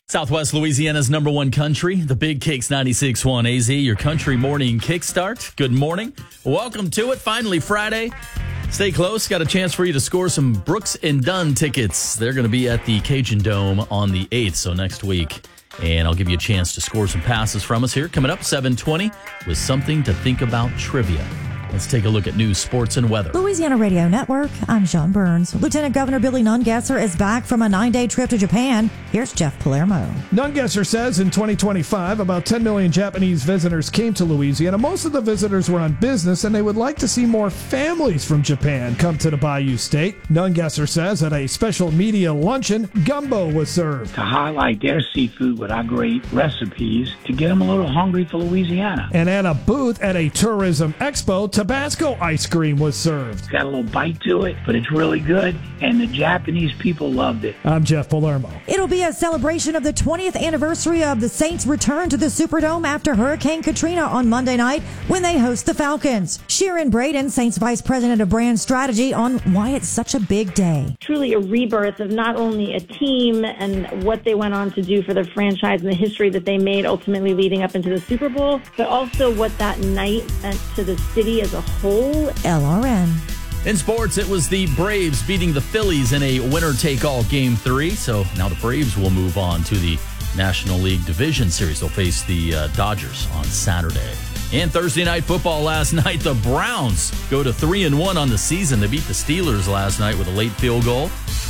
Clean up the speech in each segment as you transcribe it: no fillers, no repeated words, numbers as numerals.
Southwest Louisiana's number one country, the Big Kicks 96.1 AZ, your country morning kickstart. Good morning. Welcome to it. Finally Friday. Stay close. Got a chance for you to score some Brooks and Dunn tickets. They're going to be at the Cajun Dome on the 8th, so next week. And I'll give you a chance to score some passes from us here. Coming up 7:20 with something to think about trivia. Let's take a look at news, sports, and weather. Louisiana Radio Network, I'm Sean Burns. Lieutenant Governor Billy Nungesser is back from a 9-day trip to Japan. Here's Jeff Palermo. Nungesser says in 2025, about 10 million Japanese visitors came to Louisiana. Most of the visitors were on business, and they would like to see more families from Japan come to the Bayou State. Nungesser says at a special media luncheon, gumbo was served. To highlight their seafood with our great recipes, to get them a little hungry for Louisiana. And at a booth at a tourism expo, Tabasco ice cream was served. It's got a little bite to it, but it's really good, and the Japanese people loved it. I'm Jeff Palermo. It'll be a celebration of the 20th anniversary of the Saints' return to the Superdome after Hurricane Katrina on Monday night when they host the Falcons. Sharon Braden, Saints Vice President of Brand Strategy, on why it's such a big day. Truly a rebirth of not only a team and what they went on to do for their franchise and the history that they made ultimately leading up into the Super Bowl, but also what that night meant to the city as a whole. LRN. In sports, it was the Braves beating the Phillies in a winner-take-all Game 3. So now the Braves will move on to the National League Division Series. They'll face the Dodgers on Saturday. And Thursday night football last night, the Browns go to 3-1 on the season. They beat the Steelers last night with a late field goal,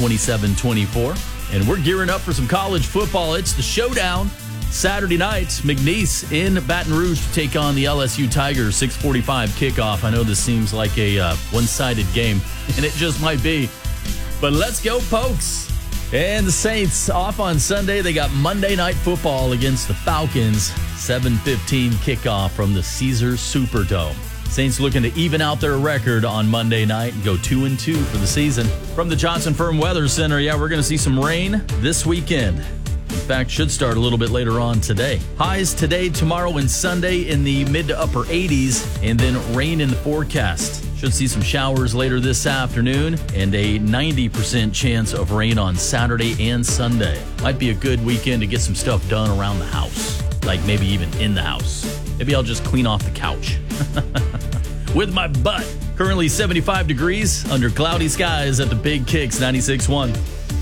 27-24. And we're gearing up for some college football. It's the showdown. Saturday night, McNeese in Baton Rouge to take on the LSU Tigers, 6:45 kickoff. I know this seems like a one-sided game, and it just might be. But let's go, Pokes. And the Saints off on Sunday. They got Monday Night Football against the Falcons, 7:15 kickoff from the Caesars Superdome. Saints looking to even out their record on Monday night and go 2-2 for the season. From the Johnson Firm Weather Center, we're going to see some rain this weekend. In fact, should start a little bit later on today. Highs today, tomorrow, and Sunday in the mid to upper 80s, and then rain in the forecast. Should see some showers later this afternoon, and a 90% chance of rain on Saturday and Sunday. Might be a good weekend to get some stuff done around the house, like maybe even in the house. Maybe I'll just clean off the couch with my butt. Currently 75 degrees under cloudy skies at the Big Kicks 96.1.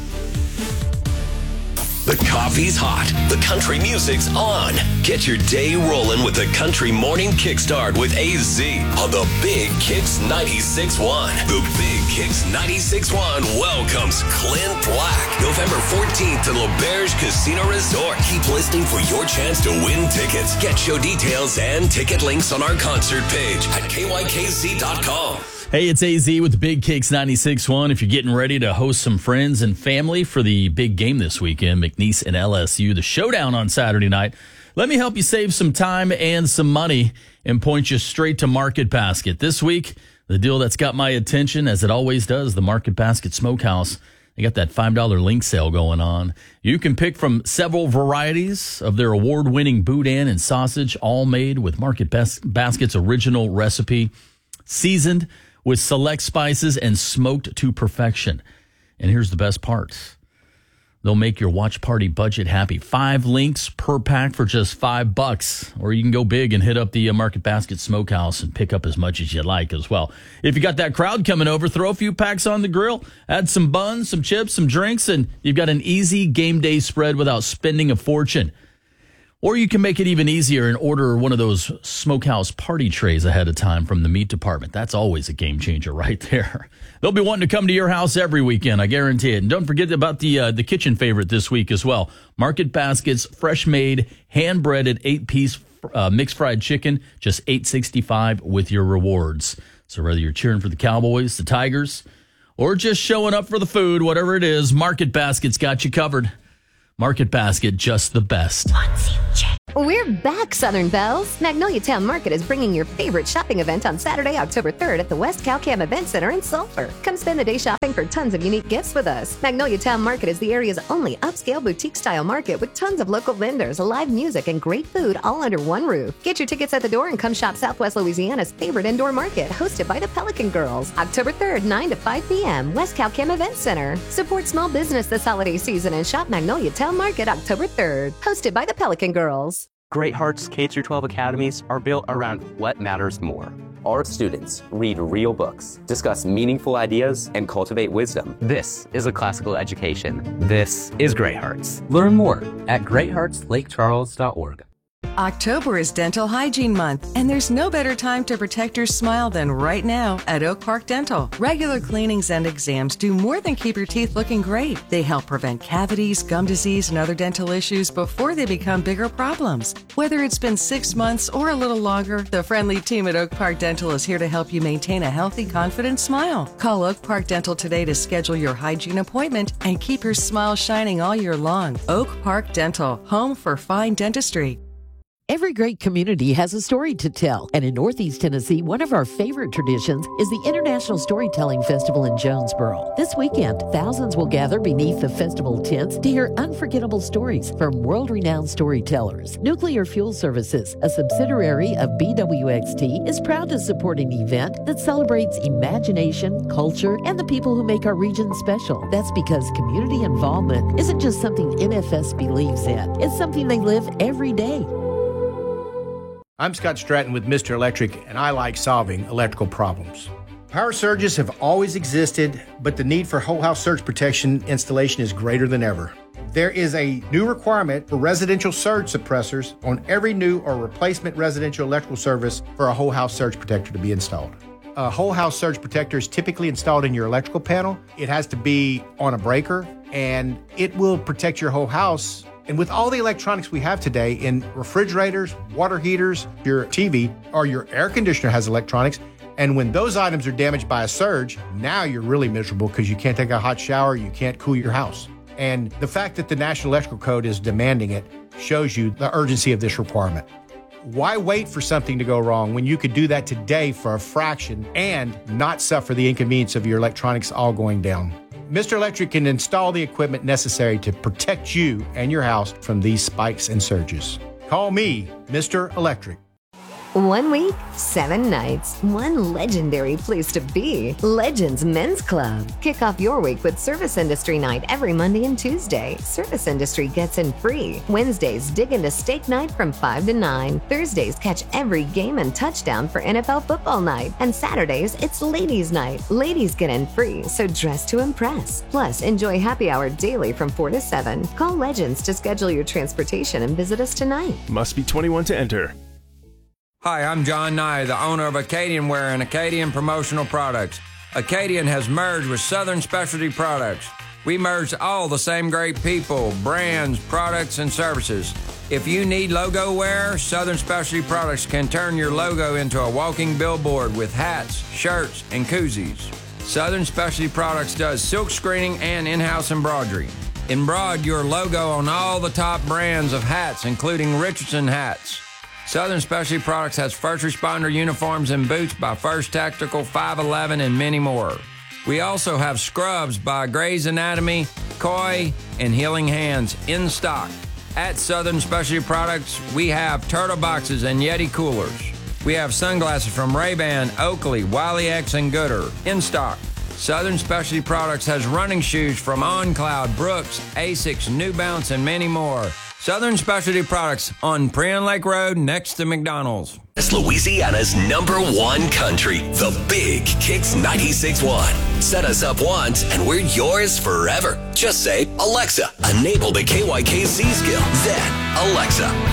The coffee's hot. The country music's on. Get your day rolling with the Country Morning Kickstart with AZ on the Big Kicks 96.1. The Big Kicks 96.1 welcomes Clint Black November 14th to L'Auberge Casino Resort. Keep listening for your chance to win tickets. Get show details and ticket links on our concert page at kykc.com. Hey, it's AZ with the Big Kicks 96.1. If you're getting ready to host some friends and family for the big game this weekend, McNeese and LSU, the showdown on Saturday night, let me help you save some time and some money and point you straight to Market Basket. This week, the deal that's got my attention, as it always does, the Market Basket Smokehouse. They got that $5 link sale going on. You can pick from several varieties of their award-winning boudin and sausage, all made with Market Basket's original recipe, seasoned with select spices and smoked to perfection. And here's the best part. They'll make your watch party budget happy. 5 links per pack for just $5. Or you can go big and hit up the Market Basket Smokehouse and pick up as much as you like as well. If you got that crowd coming over, throw a few packs on the grill, add some buns, some chips, some drinks, and you've got an easy game day spread without spending a fortune. Or you can make it even easier and order one of those smokehouse party trays ahead of time from the meat department. That's always a game changer right there. They'll be wanting to come to your house every weekend, I guarantee it. And don't forget about the kitchen favorite this week as well. Market Basket's fresh-made, hand-breaded 8-piece mixed fried chicken, just $8.65 with your rewards. So whether you're cheering for the Cowboys, the Tigers, or just showing up for the food, whatever it is, Market Basket's got you covered. Market Basket, just the best. We're back, Southern Belles. Magnolia Town Market is bringing your favorite shopping event on Saturday, October 3rd at the West Calcam Event Center in Sulphur. Come spend the day shopping for tons of unique gifts with us. Magnolia Town Market is the area's only upscale boutique-style market with tons of local vendors, live music, and great food all under one roof. Get your tickets at the door and come shop Southwest Louisiana's favorite indoor market, hosted by the Pelican Girls. October 3rd, 9 to 5 p.m., West Calcam Event Center. Support small business this holiday season and shop Magnolia Town Market October 3rd, hosted by the Pelican Girls. Great Hearts K-12 academies are built around what matters more. Our students read real books, discuss meaningful ideas, and cultivate wisdom. This is a classical education. This is Great Hearts. Learn more at greatheartslakecharles.org. October is Dental Hygiene Month, and there's no better time to protect your smile than right now at Oak Park Dental. Regular cleanings and exams do more than keep your teeth looking great. They help prevent cavities, gum disease, and other dental issues before they become bigger problems. Whether it's been 6 months or a little longer, the friendly team at Oak Park Dental is here to help you maintain a healthy, confident smile. Call Oak Park Dental today to schedule your hygiene appointment and keep your smile shining all year long. Oak Park Dental, home for fine dentistry. Every great community has a story to tell, and in Northeast Tennessee, one of our favorite traditions is the International Storytelling Festival in Jonesboro. This weekend, thousands will gather beneath the festival tents to hear unforgettable stories from world-renowned storytellers. Nuclear Fuel Services, a subsidiary of BWXT, is proud to support an event that celebrates imagination, culture, and the people who make our region special. That's because community involvement isn't just something NFS believes in. It's something they live every day. I'm Scott Stratton with Mr. Electric, and I like solving electrical problems. Power surges have always existed, but the need for whole house surge protection installation is greater than ever. There is a new requirement for residential surge suppressors on every new or replacement residential electrical service for a whole house surge protector to be installed. A whole house surge protector is typically installed in your electrical panel. It has to be on a breaker, and it will protect your whole house. And with all the electronics we have today in refrigerators, water heaters, your TV, or your air conditioner has electronics, and when those items are damaged by a surge, now you're really miserable because you can't take a hot shower, you can't cool your house. And the fact that the National Electrical Code is demanding it shows you the urgency of this requirement. Why wait for something to go wrong when you could do that today for a fraction and not suffer the inconvenience of your electronics all going down? Mr. Electric can install the equipment necessary to protect you and your house from these spikes and surges. Call me, Mr. Electric. 1 week, 7 nights, one legendary place to be. Legends Men's Club. Kick off your week with Service Industry Night every Monday and Tuesday. Service Industry gets in free. Wednesdays, dig into steak night from 5 to 9. Thursdays, catch every game and touchdown for NFL football night. And Saturdays, it's Ladies Night. Ladies get in free, so dress to impress. Plus, enjoy happy hour daily from 4 to 7. Call Legends to schedule your transportation and visit us tonight. Must be 21 to enter. Hi, I'm John Nye, the owner of Acadian Wear and Acadian Promotional Products. Acadian has merged with Southern Specialty Products. We merged all the same great people, brands, products, and services. If you need logo wear, Southern Specialty Products can turn your logo into a walking billboard with hats, shirts, and koozies. Southern Specialty Products does silk screening and in-house embroidery. Embroider your logo on all the top brands of hats, including Richardson hats. Southern Specialty Products has first responder uniforms and boots by First Tactical, 511, and many more. We also have scrubs by Grey's Anatomy, Koi, and Healing Hands in stock. At Southern Specialty Products, we have turtle boxes and Yeti coolers. We have sunglasses from Ray-Ban, Oakley, Wiley X, and Gooder in stock. Southern Specialty Products has running shoes from OnCloud, Brooks, Asics, New Balance, and many more. Southern Specialty Products on Prairie Lake Road next to McDonald's. It's Louisiana's #1 country, the Big Kicks 96.1. Set us up once and we're yours forever. Just say, Alexa, enable the KYKC skill. Then, Alexa,